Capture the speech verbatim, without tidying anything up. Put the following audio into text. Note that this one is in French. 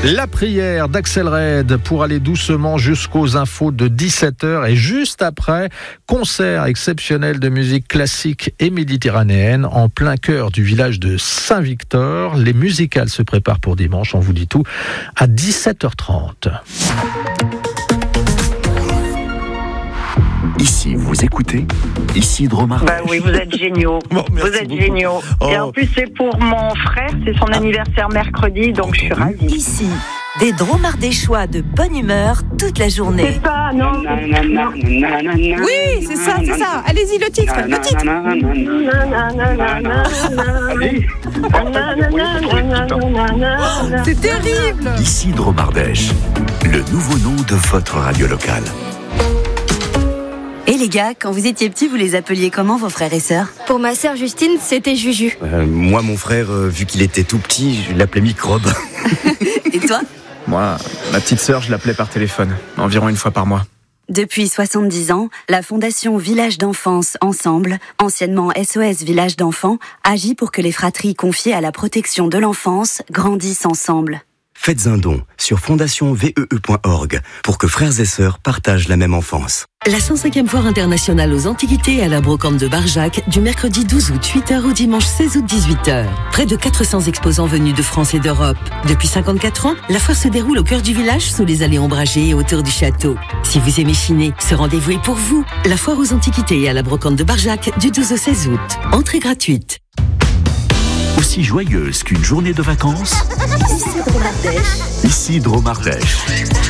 La prière d'Axel Red pour aller doucement jusqu'aux infos de dix-sept heures et juste après, concert exceptionnel de musique classique et méditerranéenne en plein cœur du village de Saint-Victor. Les musicales se préparent pour dimanche, on vous dit tout, à dix-sept heures trente. Ici, vous écoutez Isidro Mardèche. Bah oui, vous êtes géniaux. Bon, vous êtes beaucoup. géniaux. Oh. Et en plus, c'est pour mon frère, c'est son anniversaire mercredi, donc je suis ravie. Ici, des dromardéchois de bonne humeur toute la journée. C'est pas, non. Oui, c'est ça, c'est ça. Allez-y, le titre, le titre. C'est terrible. Isidro Mardèche, le nouveau nom de votre radio locale. Et les gars, quand vous étiez petits, vous les appeliez comment, vos frères et sœurs? Pour ma sœur Justine, c'était Juju. Euh, moi, mon frère, euh, vu qu'il était tout petit, je l'appelais Microbe. Et toi? Moi, ma petite sœur, je l'appelais par téléphone, environ une fois par mois. Depuis soixante-dix ans, la Fondation Village d'Enfance Ensemble, anciennement S O S Village d'Enfants, agit pour que les fratries confiées à la protection de l'enfance grandissent ensemble. Faites un don sur fondation V E E point org pour que frères et sœurs partagent la même enfance. La cent cinquième foire internationale aux Antiquités à la Brocante de Barjac, du mercredi douze août huit heures au dimanche seize août dix-huit heures. Près de quatre cents exposants venus de France et d'Europe. Depuis cinquante-quatre ans, la foire se déroule au cœur du village, sous les allées ombragées et autour du château. Si vous aimez chiner, ce rendez-vous est pour vous. La foire aux Antiquités à la Brocante de Barjac, du douze au seize août. Entrée gratuite. Aussi joyeuse qu'une journée de vacances, Isidro Mardèche. Isidro Mardèche.